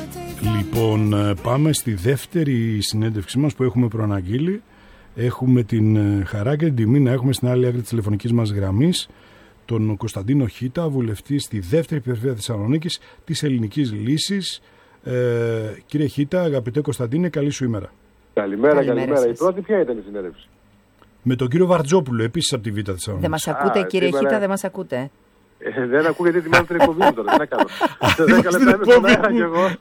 Λοιπόν, πάμε στη δεύτερη συνέντευξή μας που έχουμε προαναγγείλει. Έχουμε την χαρά και την τιμή να έχουμε στην άλλη άκρη της τηλεφωνικής μας γραμμής τον Κωνσταντίνο Χίτα, βουλευτή στη δεύτερη περιφέρεια Θεσσαλονίκης της Ελληνικής Λύσης. Κύριε Χίτα, αγαπητέ Κωνσταντίνε, καλή σου ημέρα. Καλημέρα. Η πρώτη ποια ήταν η συνέντευξη? Με τον κύριο Βαρτζόπουλο, επίσης από τη Β' Θεσσαλονίκη. Δεν μας ακούτε, κύριε Χίτα, δεν μας ακούτε. Δεν ακούγεται, ετοιμάζω την εκπομπή μου τώρα. Τι να κάνω. Σε 10 λεπτά είμαι στον αέρα κι εγώ.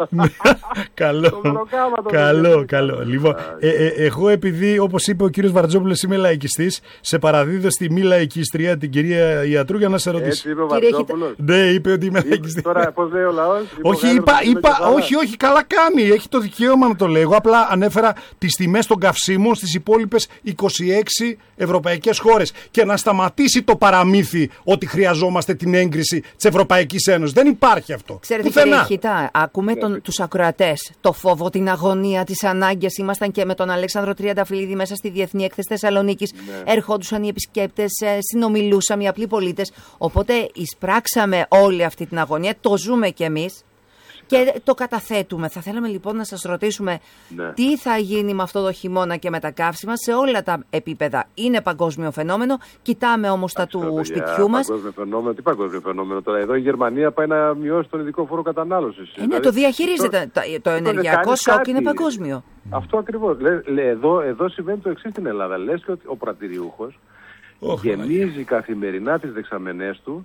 Καλό. Λοιπόν, εγώ επειδή, όπως είπε ο κύριος Βαρτζόπουλος, είμαι λαϊκιστής, σε παραδίδω στη μη λαϊκιστρία την κυρία Ιατρού για να σε ρωτήσω. Έτσι είπε ο Βαρτζόπουλος. Ναι, είπε ότι είμαι λαϊκιστής. Τώρα πώς λέει ο λαός? Όχι, καλά κάνει. Έχει το δικαίωμα να το λέγω. Απλά ανέφερα τις τιμές των καυσίμων στις υπόλοιπες 26 ευρωπαϊκές χώρες. Και να σταματήσει το παραμύθι ότι χρειαζόμαστε την έγκριση της Ευρωπαϊκής Ένωσης. Δεν υπάρχει αυτό. Ξέρετε, κύριε Χίτα, ακούμε τους ακροατές, το φόβο, την αγωνία, τις ανάγκες. Ήμασταν και με τον Αλέξανδρο Τριανταφυλλίδη μέσα στη Διεθνή Έκθεση Θεσσαλονίκης. Ναι. Ερχόντουσαν οι επισκέπτες, συνομιλούσαμε οι απλοί πολίτες. Οπότε εισπράξαμε όλη αυτή την αγωνία, το ζούμε κι εμείς. Και το καταθέτουμε. Θα θέλαμε λοιπόν να σας ρωτήσουμε τι θα γίνει με αυτό το χειμώνα και με τα καύσιμα σε όλα τα επίπεδα. Είναι παγκόσμιο φαινόμενο. Κοιτάμε όμως τα του σπιτιού μας. Παγκόσμιο φαινόμενο, τι παγκόσμιο φαινόμενο τώρα? Εδώ η Γερμανία πάει να μειώσει τον ειδικό φόρο κατανάλωσης. Ναι, το διαχειρίζεται. Το ενεργειακό σοκ είναι παγκόσμιο. Αυτό ακριβώς. Εδώ συμβαίνει το εξής στην Ελλάδα. Λες και ο πρατηριούχος γεμίζει καθημερινά τις δεξαμενές του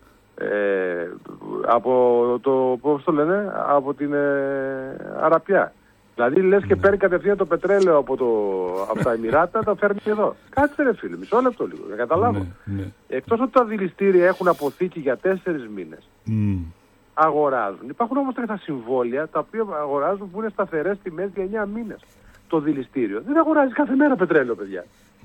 από την Αραπιά. Δηλαδή λες και παίρνει κατευθείαν το πετρέλαιο από τα Εμιράτα, τα φέρνει εδώ. Κάτσε ρε φίλε, μισό λεπτό λίγο, να καταλάβω. Εκτός ότι τα δηληστήρια έχουν αποθήκη για 4 μήνες, αγοράζουν. Υπάρχουν όμως και τα συμβόλαια τα οποία αγοράζουν που είναι σταθερές τιμές για 9 μήνες. Το δηληστήριο δεν αγοράζει κάθε μέρα πετρέλαιο, παιδιά.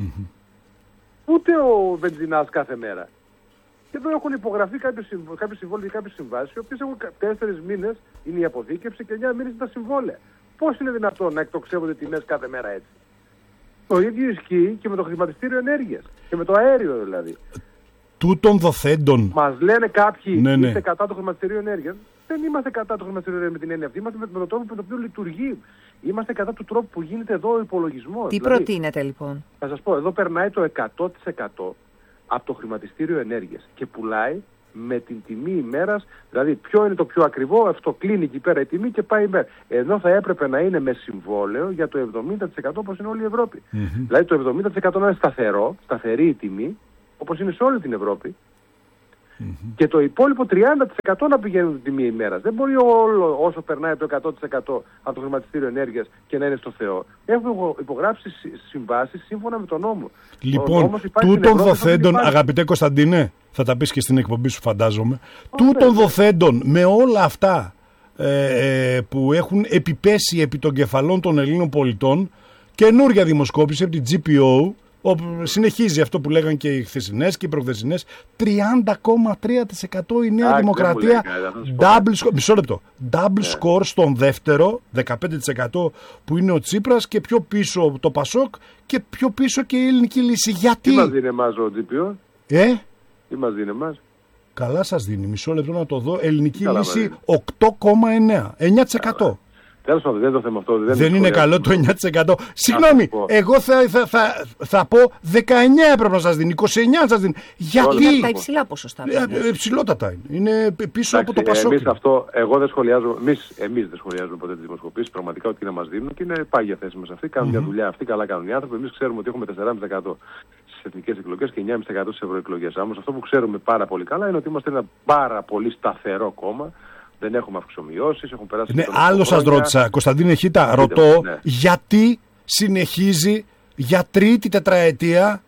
Ούτε ο βενζινάς κάθε μέρα. Και εδώ έχουν υπογραφεί κάποιες συμβόλαια και κάποιες συμβάσεις, οι οποίες έχουν 4 μήνες είναι η αποθήκευση και 9 μήνες είναι τα συμβόλαια. Πώς είναι δυνατόν να εκτοξεύονται τιμές κάθε μέρα έτσι? Το ίδιο ισχύει και με το χρηματιστήριο ενέργειας και με το αέριο δηλαδή. Τούτων δοθέντων. Μας λένε κάποιοι είστε κατά το χρηματιστήριο ενέργειας. Δεν είμαστε κατά το χρηματιστήριο ενέργειας με την έννοια αυτή. Είμαστε με τον τρόπο με τον οποίο λειτουργεί. Είμαστε κατά του τρόπου που γίνεται εδώ ο υπολογισμός. Τι δηλαδή, προτείνετε λοιπόν? Θα σας πω, εδώ περνάει το 100% από το χρηματιστήριο ενέργειας και πουλάει με την τιμή ημέρας, δηλαδή ποιο είναι το πιο ακριβό, αυτό κλείνει εκεί πέρα η τιμή και πάει ημέρα. Ενώ θα έπρεπε να είναι με συμβόλαιο για το 70% όπως είναι όλη η Ευρώπη. Δηλαδή το 70% να είναι σταθερή η τιμή, όπως είναι σε όλη την Ευρώπη, και το υπόλοιπο 30% να πηγαίνουν την τιμή ημέρας. Δεν μπορεί όσο περνάει το 100% από το χρηματιστήριο ενέργειας και να είναι στο Θεό. Έχουμε υπογράψει συμβάσεις σύμφωνα με τον νόμο. Λοιπόν, τούτων δοθέντων, αγαπητέ Κωνσταντίνε, θα τα πεις και στην εκπομπή σου φαντάζομαι, τούτων δοθέντων με όλα αυτά που έχουν επιπέσει επί των κεφαλών των Ελλήνων πολιτών, καινούρια δημοσκόπηση από την GPO, συνεχίζει αυτό που λέγαν και οι χθεσινές και οι προχθεσινές, 30,3% η Νέα Δημοκρατία, μισό λεπτό, double score στον δεύτερο, 15% που είναι ο Τσίπρας, και πιο πίσω το Πασόκ και πιο πίσω και η Ελληνική Λύση. Γιατί? Τι μας δίνει εμάς ο GPO? Τι μας δίνει εμάς? Καλά σας δίνει, μισό λεπτό να το δω. Ελληνική Λύση 8,9%. 9%. Τέλος πάντων, δεν είναι το θέμα αυτό. Δεν είναι καλό το 9%. Συγγνώμη, εγώ θα πω 19 έπρεπε να σας δίνει, 29 να σας δίνει. Γιατί? Είναι τα υψηλά ποσοστά. Υψηλότατα είναι. Είναι πίσω από το Πασόκ. Εγώ δεν σχολιάζω, εμείς δεν σχολιάζουμε ποτέ τις δημοσκοπήσεις. Πραγματικά ό,τι να μας δίνουν και είναι πάγια θέση μας αυτή. Κάνουν μια δουλειά αυτή, καλά κάνουν οι άνθρωποι. Εμείς ξέρουμε ότι έχουμε 4,5% στις εθνικές εκλογές και 9,5% στις ευρωεκλογές. Όμως αυτό που ξέρουμε πάρα πολύ καλά είναι ότι είμαστε ένα πάρα πολύ σταθερό κόμμα. Δεν έχουμε αυξομοιώσεις, έχουν περάσει... Ναι, άλλο σας ρώτησα, Κωνσταντίνε Χίτα, ρωτώ γιατί συνεχίζει για τρίτη τετραετία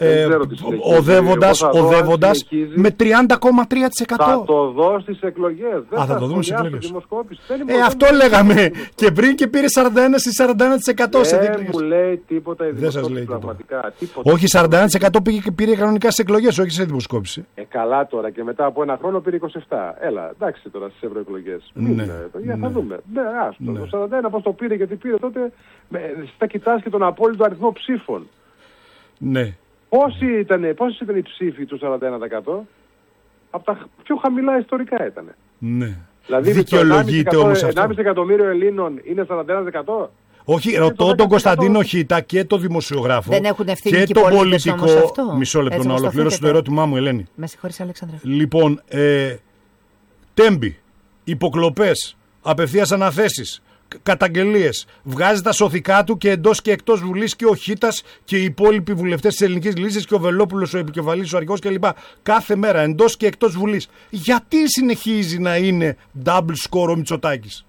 οδεύοντας με 30,3%. Θα το δω στις εκλογές. Δεν θα το δω στις εκλογές. Αυτό λέγαμε και πριν και πήρε 41% σε δεν μου λέει τίποτα η δημοσκόπηση πραγματικά. Όχι, 41% πήρε κανονικά στις εκλογές, όχι σε δημοσκόπηση. Καλά τώρα, και μετά από ένα χρόνο πήρε 27%. Έλα, εντάξει τώρα στις ευρωεκλογές. Θα δούμε. Το 41% πώς το πήρε, γιατί πήρε τότε, θα κοιτάς και τον απόλυτο αριθμό ψήφων. Ναι. Πόσοι ήταν οι ψήφοι του 41%? Από τα πιο χαμηλά ιστορικά ήταν. Ναι. Δηλαδή, δικαιολογείται όμως αυτό? 1,5 εκατομμύριο Ελλήνων είναι 41%. Όχι, ρωτώ τον Κωνσταντίνο Χίτα και τον δημοσιογράφο. Δεν έχουν ευθύνη και τον πολιτικό. αυτό. Μισό λεπτό να ολοκληρώσω το ερώτημά μου, Ελένη. Με συγχωρείς, Αλέξανδρε. Λοιπόν, τέμπη, υποκλοπές, απευθείας αναθέσεις, καταγγελίες. Βγάζει τα σωθικά του και εντός και εκτός Βουλής και ο Χίτας και οι υπόλοιποι βουλευτές της Ελληνικής Λύσης και ο Βελόπουλος, ο επικεφαλής, ο αρχηγός κλπ. Κάθε μέρα εντός και εκτός Βουλής. Γιατί συνεχίζει να είναι double score ο Μητσοτάκης?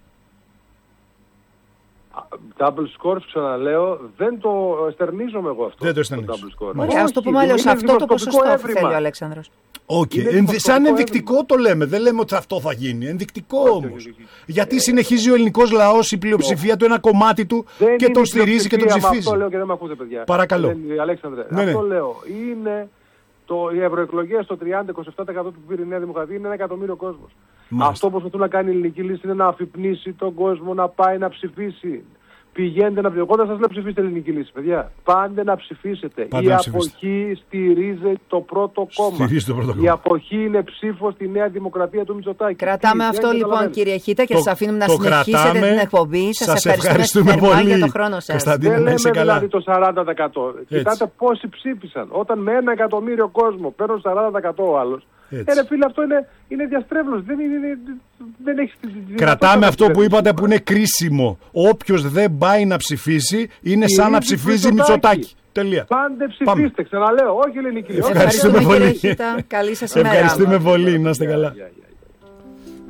Double score, ξαναλέω, δεν το εστερνίζομαι εγώ αυτό. Δεν το εστερνίζομαι. Ωραία, ας το πούμε αλλιώς. Αυτό το ποσοστό θέλει ο Αλέξανδρος. Σαν ενδεικτικό το λέμε. Δεν λέμε ότι αυτό θα γίνει. Ενδεικτικό όμως. Γιατί συνεχίζει ο ελληνικός λαός, η πλειοψηφία του, ένα κομμάτι του και τον στηρίζει και τον ψηφίζει. Αυτό λέω και δεν με ακούτε, παιδιά. Παρακαλώ. Αλέξανδρε, αυτό λέω. Είναι οι ευρωεκλογές, το 30-27% που πήρε η Νέα Δημοκρατία, είναι 1 εκατομμύριο κόσμος. Αυτό που προσπαθούν να κάνει η ελληνική λύση είναι να αφυπνίσει τον κόσμο να πάει να ψηφίσει. Πηγαίνετε να ψηφίσετε. Εγώ δεν σας λέω ψηφίστε ελληνική λύση, παιδιά. Πάντε να ψηφίσετε. Η αποχή στηρίζει το πρώτο κόμμα. Η αποχή είναι ψήφο στη Νέα Δημοκρατία του Μητσοτάκη. Κρατάμε αυτό λοιπόν, κύριε Χίτα, και σας αφήνουμε να συνεχίσετε την εκπομπή. Σας ευχαριστούμε πολύ για τον χρόνο σας. Δεν λέμε δηλαδή το 40%. Κοιτάτε πόσοι ψήφισαν. Όταν με 1 εκατομμύριο κόσμο παίρνουν 40% ο άλλος. Φίλε, αυτό είναι διαστρέβλωση. Δεν έχει. Κρατάμε αυτό που είπατε που είναι κρίσιμο. Όποιος δεν πάει να ψηφίσει είναι σαν να ψηφίζει Μητσοτάκη. Τελεία. Πάντε ψηφίστε, ξαναλέω, όχι ελληνική. Ευχαριστούμε πολύ. Καλή σας ημέρα. Ευχαριστούμε πολύ, να είστε καλά.